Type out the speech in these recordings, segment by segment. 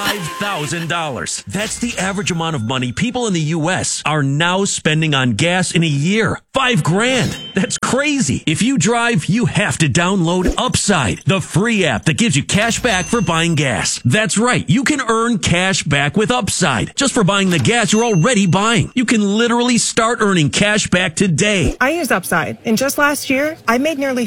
$5,000. That's the average amount of money people in the U.S. are now spending on gas in a year. $5,000. That's crazy. If you drive, you have to download Upside, the free app that gives you cash back for buying gas. That's right. You can earn cash back with Upside just for buying the gas you're already buying. You can literally start earning cash back today. I use Upside, and just last year, I made nearly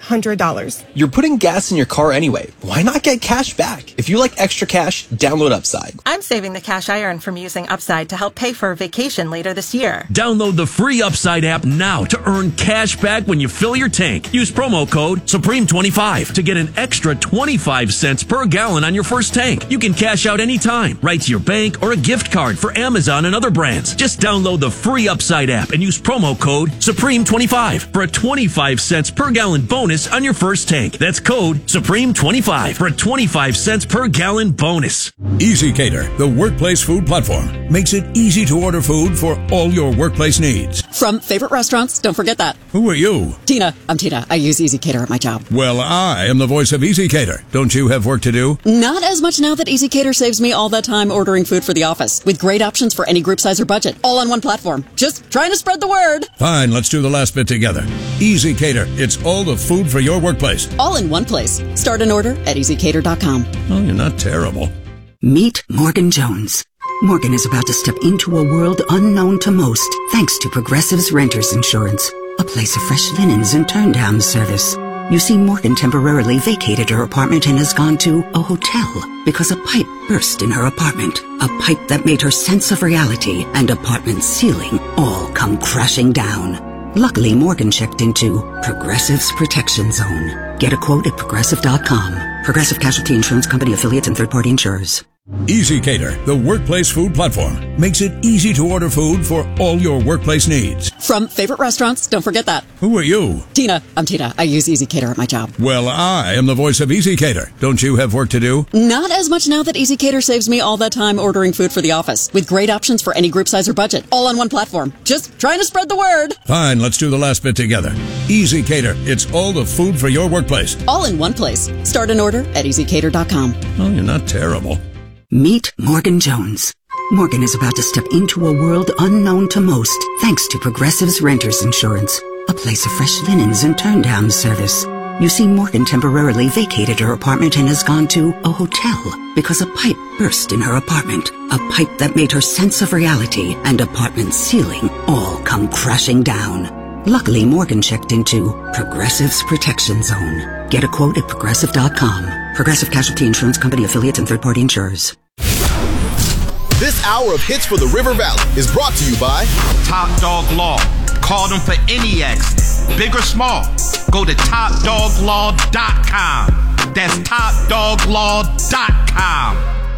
$300. You're putting gas in your car anyway. Why not get cash back? If you like extra cash, download Upside. I'm saving the cash I earn from using Upside to help pay for a vacation later this year. Download the free Upside app now to earn cash back when you fill your tank. Use promo code Supreme25 to get an extra 25 cents per gallon on your first tank. You can cash out anytime, right to your bank or a gift card for Amazon and other brands. Just download the free Upside app and use promo code Supreme25 for a 25 cents per gallon bonus on your first tank. That's code Supreme25 for a 25 cents per gallon bonus. EasyCater, the workplace food platform, makes it easy to order food for all your workplace needs. From favorite restaurants, don't forget that. Who are you? Tina. I'm Tina. I use EasyCater at my job. Well, I am the voice of EasyCater. Don't you have work to do? Not as much now that EasyCater saves me all that time ordering food for the office, with great options for any group size or budget, all on one platform. Just trying to spread the word. Fine, let's do the last bit together. EasyCater, it's all the food for your workplace. All in one place. Start an order at EasyCater.com. Oh, you're not terrible. Meet Morgan Jones. Morgan is about to step into a world unknown to most, thanks to Progressive's Renters Insurance, a place of fresh linens and turn-down service. You see, Morgan temporarily vacated her apartment and has gone to a hotel because a pipe burst in her apartment. A pipe that made her sense of reality and apartment ceiling all come crashing down. Luckily, Morgan checked into Progressive's Protection Zone. Get a quote at Progressive.com. Progressive Casualty Insurance Company, affiliates, and third-party insurers. EasyCater, the workplace food platform, makes it easy to order food for all your workplace needs. From favorite restaurants, don't forget that. Who are you? Tina. I'm Tina. I use EasyCater at my job. Well, I am the voice of EasyCater. Don't you have work to do? Not as much now that EasyCater saves me all that time ordering food for the office, with great options for any group size or budget, all on one platform. Just trying to spread the word. Fine, let's do the last bit together. EasyCater, it's all the food for your workplace. All in one place. Start an order at EasyCater.com. Oh, you're not terrible. Meet Morgan Jones. Morgan is about to step into a world unknown to most, thanks to Progressive's Renters Insurance, a place of fresh linens and turn-down service. You see, Morgan temporarily vacated her apartment and has gone to a hotel because a pipe burst in her apartment. A pipe that made her sense of reality and apartment ceiling all come crashing down. Luckily, Morgan checked into Progressive's Protection Zone. Get a quote at Progressive.com. Progressive Casualty Insurance Company, affiliates, and third-party insurers. This hour of Hits for the River Valley is brought to you by Top Dog Law. Call them for any accident, big or small. Go to TopDogLaw.com. That's TopDogLaw.com.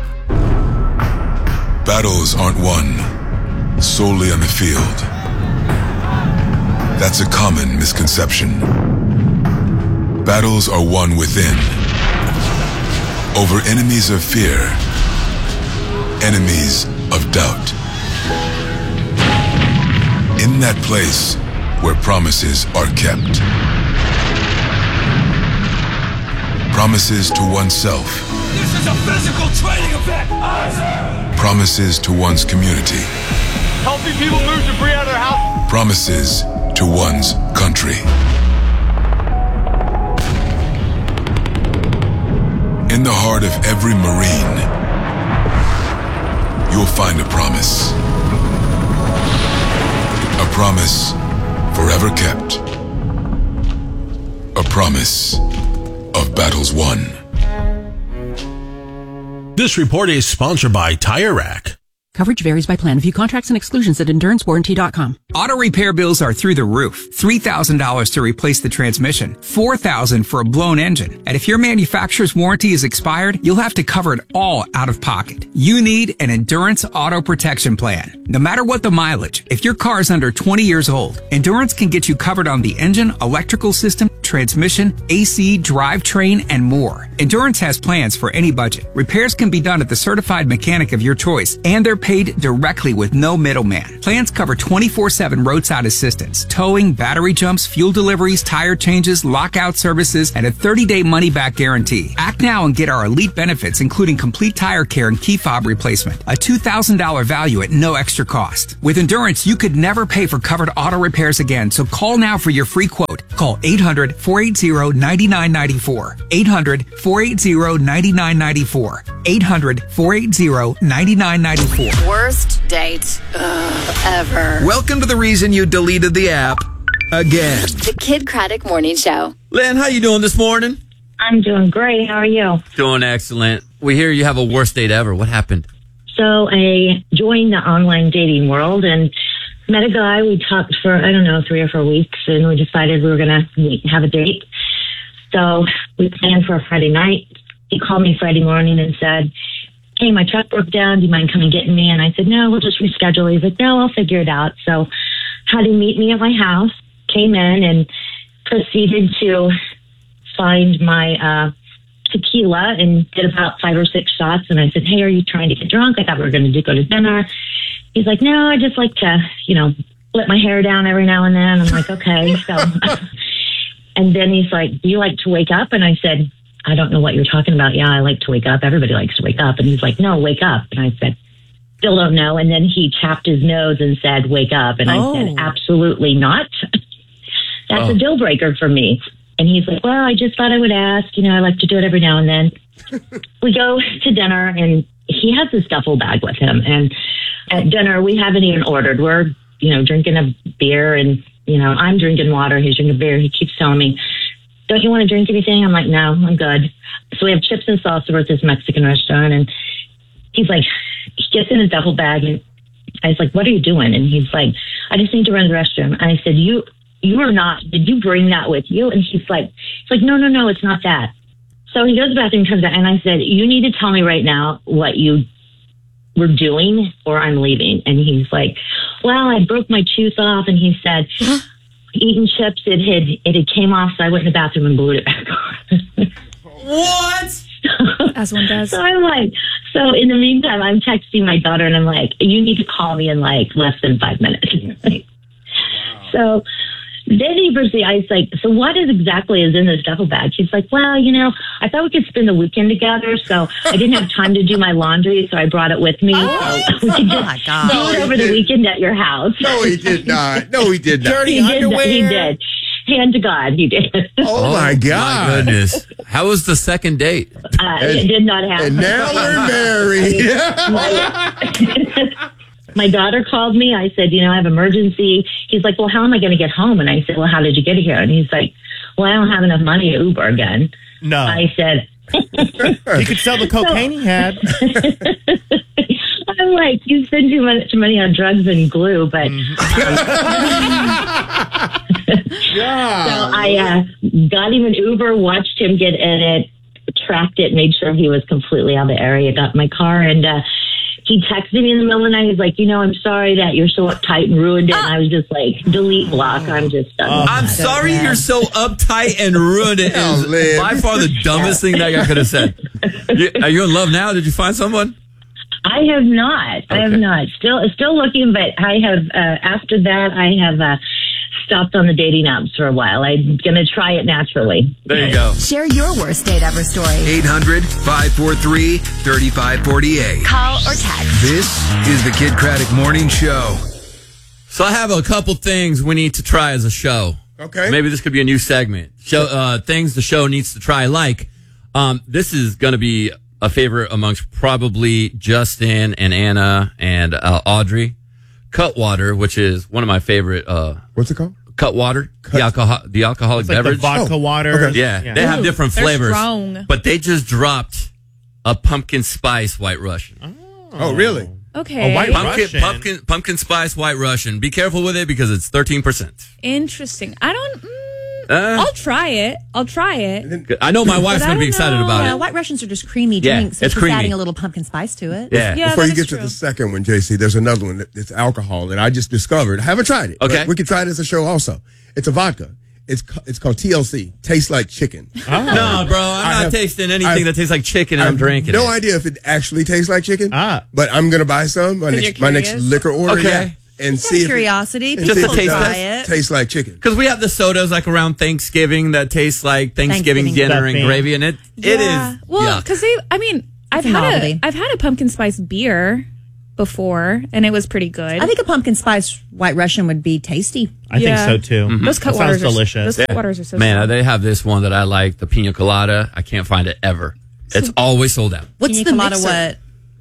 Battles aren't won solely on the field. That's a common misconception. Battles are won within, over enemies of fear, enemies of doubt. In that place where promises are kept. Promises to oneself. This is a physical training event! Promises to one's community. Helping people move debris out of their house. Promises to one's country. In the heart of every Marine, you'll find a promise. A promise forever kept. A promise of battles won. This report is sponsored by Tire Rack. Coverage varies by plan. View contracts and exclusions at EnduranceWarranty.com. Auto repair bills are through the roof. $3,000 to replace the transmission. $4,000 for a blown engine. And if your manufacturer's warranty is expired, you'll have to cover it all out of pocket. You need an Endurance Auto Protection Plan. No matter what the mileage, if your car is under 20 years old, Endurance can get you covered on the engine, electrical system, transmission, AC, drivetrain, and more. Endurance has plans for any budget. Repairs can be done at the certified mechanic of your choice, and they're paid directly with no middleman. Plans cover 24/7 roadside assistance, towing, battery jumps, fuel deliveries, tire changes, lockout services, and a 30-day money-back guarantee. Act now and get our elite benefits, including complete tire care and key fob replacement. A $2,000 value at no extra cost. With Endurance, you could never pay for covered auto repairs again, so call now for your free quote. Call 800-480-9994. 800-480-9994. 800-480-9994. Worst date ever. Welcome to the reason you deleted the app again. The Kid Craddock Morning Show. Lynn, how you doing this morning? I'm doing great. How are you? Doing excellent. We hear you have a worst date ever. What happened? So I joined the online dating world and met a guy. We talked for, 3 or 4 weeks, and we decided we were going to have a date. So we planned for a Friday night. He called me Friday morning and said, hey, my truck broke down. Do you mind coming getting me? And I said, no, we'll just reschedule. He's like, no, I'll figure it out. So had him meet me at my house, came in and proceeded to find my tequila and did about 5 or 6 shots. And I said, hey, are you trying to get drunk? I thought we were going to go to dinner. He's like, no, I just like to, let my hair down every now and then. I'm like, okay. So, and then he's like, do you like to wake up? And I said, I don't know what you're talking about. Yeah, I like to wake up. Everybody likes to wake up. And he's like, no, wake up. And I said, still don't know. And then he chapped his nose and said, wake up. And I said, absolutely not. That's a deal breaker for me. And he's like, well, I just thought I would ask. I like to do it every now and then. We go to dinner, and he has this duffel bag with him. And at dinner, we haven't even ordered. We're, drinking a beer, and, I'm drinking water. He's drinking beer. He keeps telling me, don't you want to drink anything? I'm like, no, I'm good. So we have chips and salsa. We're at this Mexican restaurant, and he's like, he gets in his duffel bag, and I was like, what are you doing? And he's like, I just need to run to the restroom. And I said, you are not, did you bring that with you? And he's like, no, it's not that. So he goes to the bathroom, comes out, and I said, you need to tell me right now what you were doing or I'm leaving. And he's like, well, I broke my tooth off. And he said, eating chips, it had came off, so I went in the bathroom and glued it back on. What? As one does. So I'm like, so in the meantime, I'm texting my daughter, and I'm like, you need to call me in like less than 5 minutes. So then he proceeded, I was like, so what exactly is in this duffel bag? She's like, well, I thought we could spend the weekend together, so I didn't have time to do my laundry, so I brought it with me. So we could just do it over the weekend at your house. No, he did not. No, he did not. Dirty underwear? He did. Hand to God, he did. Oh, my God. My goodness. How was the second date? It did not happen. And now we're married. My daughter called me. I said, I have emergency. He's like, well, how am I going to get home? And I said, well, how did you get here? And he's like, well, I don't have enough money to Uber again. No. I said, he could sell the cocaine he had. I'm like, you spend too much money on drugs and glue, but so I got him an Uber, watched him get in it, tracked it, made sure he was completely out of the area, got in my car, and he texted me in the middle of the night. He's like, I'm sorry that you're so uptight and ruined it. And I was just like, delete, block. I'm just done. I'm sorry you're so uptight and ruined it. Is by far the dumbest thing that guy could have said. Are you in love now? Did you find someone? I have not. Okay. I have not. Still looking, but I have, after that, I have stopped on the dating apps for a while. I'm going to try it naturally. There you go. Share your worst date ever story. 800-543-3548. Call or text. This is the Kid Craddock Morning Show. So I have a couple things we need to try as a show. Okay. Maybe this could be a new segment. Things the show needs to try. This is going to be a favorite amongst probably Justin and Anna and Audrey. Cutwater, which is one of my favorite. What's it called? Cutwater. The alcoholic beverage. The vodka water. Okay. Yeah, they have different flavors. Strong. But they just dropped a pumpkin spice White Russian. Oh, really? Okay. A White Russian. Pumpkin spice White Russian. Be careful with it because it's 13%. Interesting. I'll try it. I know my wife's going to be excited about it. White Russians are just creamy drinks. It's just creamy. Adding a little pumpkin spice to it. Yeah. Before you get to the second one, JC, there's another one that's alcohol that I just discovered. I haven't tried it. Okay. We can try it as a show also. It's a vodka. It's called TLC. Tastes like chicken. Oh. No, bro, I'm not tasting anything that tastes like chicken and I'm drinking no idea if it actually tastes like chicken, but I'm going to buy some. My next liquor order. Okay. And see curiosity. if just to taste it. Tastes like chicken. Because we have the sodas like around Thanksgiving that taste like Thanksgiving dinner and gravy, and it is. Well, because I've had a pumpkin spice beer before, and it was pretty good. I think a pumpkin spice White Russian would be tasty. I think so too. Mm-hmm. Those Cutwaters are delicious. Those Cutwaters are so strong. They have this one that I like, the pina colada. I can't find it ever. It's always sold out. What's Pina the colada mixer?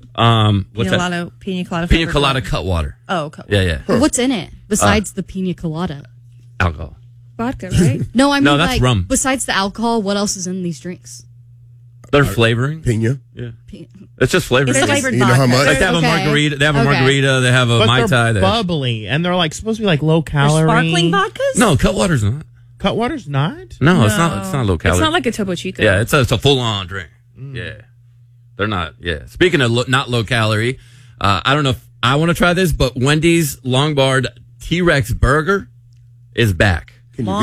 What's that? Pina colada. Pina colada Cutwater. Oh, Cutwater. Yeah. What's in it besides the pina colada? Alcohol. Vodka, right? No, I mean that's like rum. Besides the alcohol, what else is in these drinks? They're flavoring. Pina. Yeah. It's just flavoring. It's flavored You know vodka. how much? Like they have a margarita. They have a margarita. They have a Mai Tai. They're bubbly, and they're like supposed to be like low calorie. Sparkling vodkas? No, Cutwater's not. Cutwater's not? No, it's not. It's not low calorie. It's not like a Topo Chico. Yeah, it's a full on drink. Yeah, they're not. Yeah. Speaking of not low calorie, I don't know if I want to try this, but Wendy's Lombard T-Rex burger is back.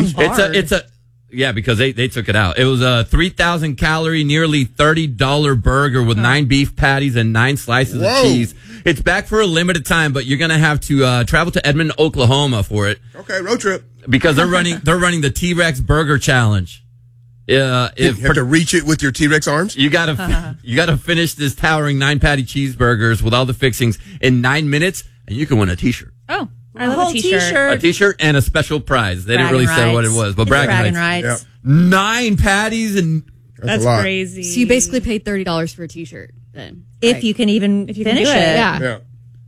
It's a yeah, because they took it out. It was a 3,000 calorie, nearly $30 burger with 9 beef patties and 9 slices of cheese. It's back for a limited time, but you're gonna have to travel to Edmond, Oklahoma for it. Okay, road trip. Because they're running the T-Rex Burger Challenge. You have to reach it with your T-Rex arms? You gotta finish this towering 9 patty cheeseburgers with all the fixings in 9 minutes, and you can win a T-shirt. Oh, I love a t-shirt. A T-shirt and a special prize. They didn't really say what it was, but bragging rights. Yep. 9 patties and that's crazy. So you basically paid $30 for a T-shirt then, if you can even finish it. Yeah.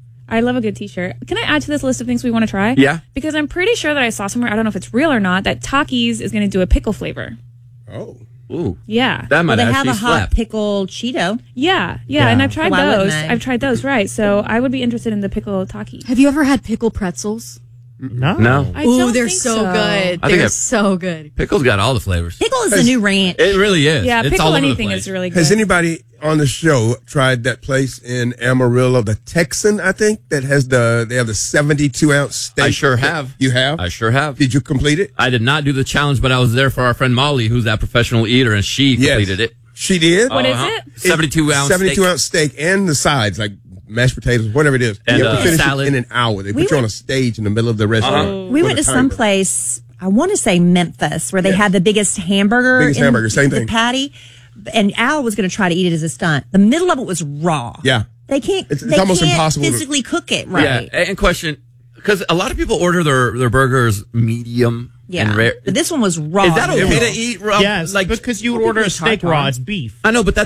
I love a good T-shirt. Can I add to this list of things we want to try? Yeah. Because I'm pretty sure that I saw somewhere, I don't know if it's real or not, that Takis is going to do a pickle flavor. Oh. Ooh. Yeah. That might they actually have a hot slap. pickle Cheeto. Yeah, and I've tried Why wouldn't those. they? I've tried those, right. So I would be interested in the pickle Taki. Have you ever had pickle pretzels? No. Ooh, they're so good. They're so good. Pickle's got all the flavors. Pickle is the new ranch. It really is. Yeah, it's pickle all over the anything place. is really good. Has anybody on the show tried that place in Amarillo, the Texan, I think, that has they have the 72-ounce steak? I sure have. You have? I sure have. Did you complete it? I did not do the challenge, but I was there for our friend Molly, who's that professional eater, and she completed it. She did? What is it? 72-ounce steak and the sides, like mashed potatoes, whatever it is. And you have to finish salad. it in an hour. They put you on a stage in the middle of the restaurant. We went to some place, I want to say Memphis, where they had the biggest hamburger. Biggest hamburger, same the thing. patty. And Al was going to try to eat it as a stunt. The middle of it was raw. Yeah. They can't. It's they almost can't impossible to- physically cook it right. Yeah, and question, because a lot of people order their burgers medium and rare. But this one was raw. Is that okay to eat raw? Yes, like because you would order a steak raw. It's beef. I know, but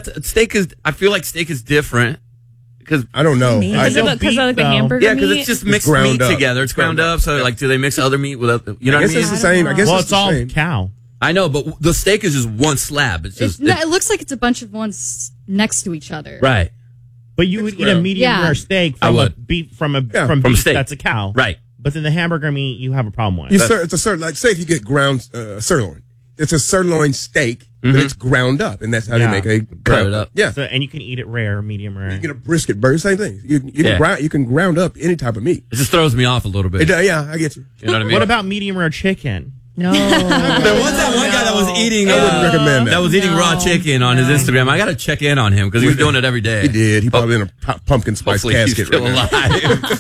I feel like steak is different. Because I don't know. Because of like the hamburger Yeah, because meat? it's just mixed ground meat up. together. It's ground up. So, like, do they mix other meat with other? You know what I mean? It's the same. I guess Well, it's it's the all same. cow. I know, but the steak is just one slab. It's just It looks like it's a bunch of ones next to each other. right. But you would eat a medium Yeah. rare steak I from a would. beef from From beef steak. that's a cow. Right. But then the hamburger meat you have a problem with. It's a certain, like, say if you get ground sirloin. It's a sirloin steak, but it's ground up, and that's how they make a Cut it up. Yeah. So, and you can eat it rare, medium rare. You get a brisket burger, same thing. You Yeah. can ground up any type of meat. It just throws me off a little bit. Yeah, I get you. You know what I mean? What about medium rare chicken? No. There was that one guy that was eating. I wouldn't recommend that. That was eating raw chicken on his Instagram. I got to check in on him because he was doing it every day. He did. He probably in a pumpkin spice Hopefully he's casket still right now.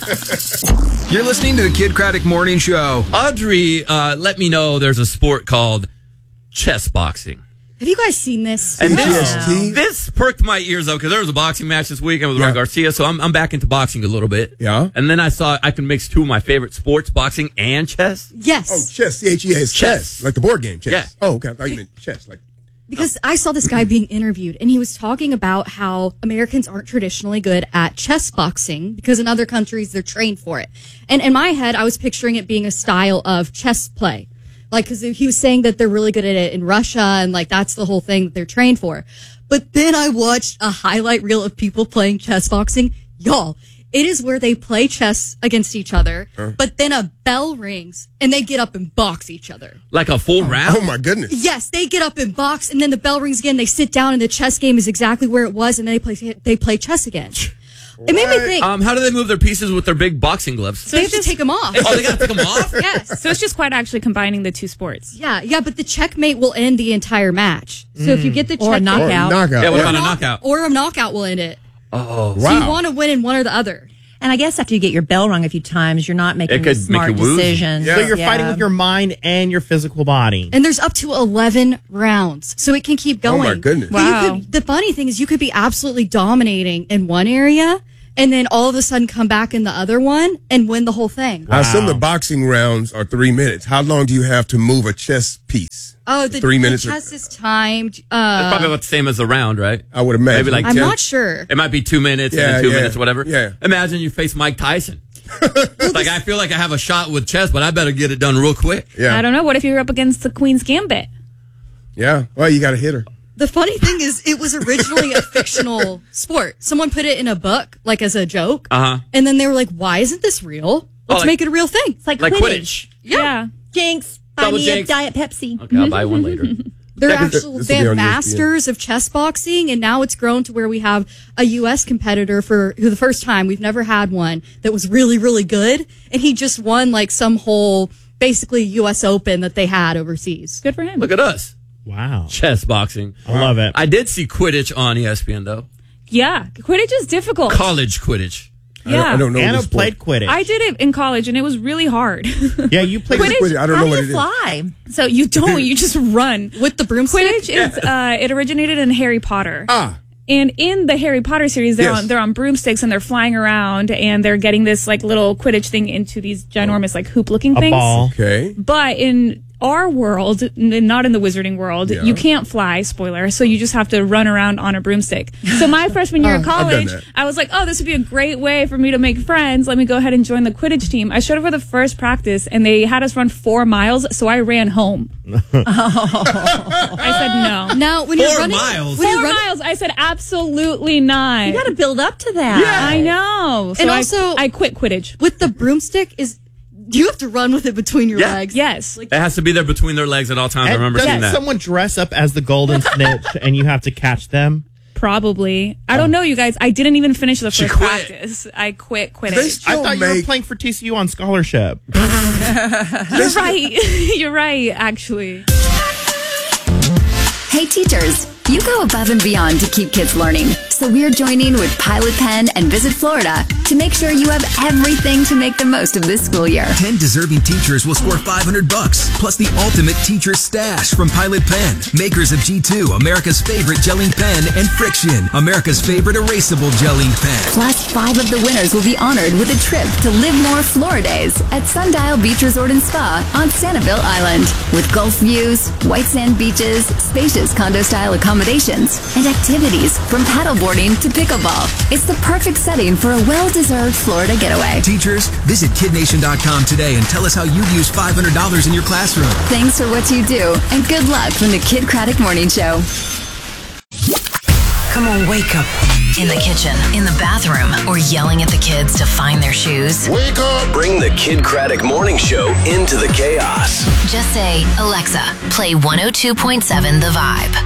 alive. You're listening to the Kid Craddock Morning Show. Audrey, let me know there's a sport called chess boxing. Have you guys seen this? And GST? this perked my ears up because there was a boxing match this weekend with Ron Garcia, so I'm back into boxing a little bit. Yeah. And then I saw I can mix two of my favorite sports, boxing and chess. Yes. Oh, chess. CHES. Chess. Like the board game chess. Yeah. Oh, okay. I thought you meant chess. Like. Because I saw this guy being interviewed and he was talking about how Americans aren't traditionally good at chess boxing because in other countries they're trained for it. And in my head, I was picturing it being a style of chess play. Like, because he was saying that they're really good at it in Russia and like that's the whole thing that they're trained for. But then I watched a highlight reel of people playing chess boxing. Y'all, it is where they play chess against each other, but then a bell rings and they get up and box each other. Like a full round? Oh, my goodness. Yes, they get up and box, and then the bell rings again. They sit down, and the chess game is exactly where it was, and then they play chess again. It made me think. How do they move their pieces with their big boxing gloves? So they have to take them off. Oh, they got to take them off? Yes. So it's just quite actually combining the two sports. Yeah, but the checkmate will end the entire match. So if you get the Or a checkmate, knockout. Yeah, what about a knockout? or a knockout will end it. Oh, So you want to win in one or the other. And I guess after you get your bell rung a few times, you're not making It could smart make you woozy. decisions. So you're fighting with your mind and your physical body. And there's up to 11 rounds, so it can keep going. Oh, my goodness. But you Wow. the funny thing is you could be absolutely dominating in one area and then all of a sudden come back in the other one and win the whole thing. I assume the boxing rounds are 3 minutes. How long do you have to move a chess piece? Oh, the 3 minutes. The chess is timed. That's probably about the same as a round, right? I would imagine. Maybe like I'm 10. not sure. It might be 2 minutes Yeah, and then 2 yeah, minutes, whatever. yeah. Imagine you face Mike Tyson. Like, I feel like I have a shot with chess, but I better get it done real quick. Yeah. I don't know. What if you're up against the Queen's Gambit? Yeah. Well, you got to hit her. The funny thing is, it was originally a fictional sport. Someone put it in a book, like as a joke. Uh-huh. And then they were like, why isn't this real? Let's like- make it a real thing. It's like Like Quidditch. Quidditch. Yeah. Jinx, buy Double me a jinx. Diet Pepsi. Okay, I'll buy one later. They're Yeah, 'cause actual, this they will be have on ESPN. masters of chess boxing, and now it's grown to where we have a U.S. competitor for who the first time we've never had one that was really, really good, and he just won like some whole basically U.S. Open that they had overseas. Good for him. Look at us. Wow. Chess boxing. I love it. I did see Quidditch on ESPN, though. Yeah. Quidditch is difficult. College Quidditch. Yeah. I don't know Anna this sport. played Quidditch. I did it in college, and it was really hard. Yeah, you played Quidditch. I don't How know do what you it is. fly? So you don't. You just run. With the broomstick? Quidditch is it originated in Harry Potter. Ah. And in the Harry Potter series, they're Yes. on broomsticks and they're flying around and they're getting this like little Quidditch thing into these ginormous like hoop looking a things. ball. Okay. But in our world, not in the wizarding world, Yeah. you can't fly, spoiler, so you just have to run around on a broomstick. So my freshman year of I've done college, that. I was like, oh, this would be a great way for me to make friends. Let me go ahead and join the Quidditch team. I showed up for the first practice and they had us run 4 miles, so I ran home. I said no. Now, when 4 you're running, miles? when 4 you're running, miles. I said absolutely not. You got to build up to that. I know. So And I- also- I quit Quidditch. with the broomstick is you have to run with it between your Yeah. legs. Yes. It has to be there between their legs at all times. I And remember doesn't seeing that. someone dress up as the golden snitch and you have to catch them? Probably. I don't know, you guys. I didn't even finish the She first quit. practice. I quit They Quidditch. still I thought you were make- playing for TCU on scholarship. You're right. You're right, actually. Hey teachers, you go above and beyond to keep kids learning. So we're joining with Pilot Pen and Visit Florida to make sure you have everything to make the most of this school year. 10 deserving teachers will score $500, plus the ultimate teacher stash from Pilot Pen, makers of G2, America's favorite gelling pen, and Friction, America's favorite erasable gelling pen. Plus, 5 of the winners will be honored with a trip to Live More Floridays at Sundial Beach Resort and Spa on Sanibel Island. With Gulf views, white sand beaches, spacious condo-style accommodations, and activities from paddleboarding to pickleball. It's the perfect setting for a well-deserved Florida getaway. Teachers, visit KidNation.com today and tell us how you've used $500 in your classroom. Thanks for what you do, and good luck from the Kid Craddock Morning Show. Come on, wake up. In the kitchen, in the bathroom, or yelling at the kids to find their shoes. Wake up! Bring the Kid Craddock Morning Show into the chaos. Just say, Alexa, play 102.7 The Vibe.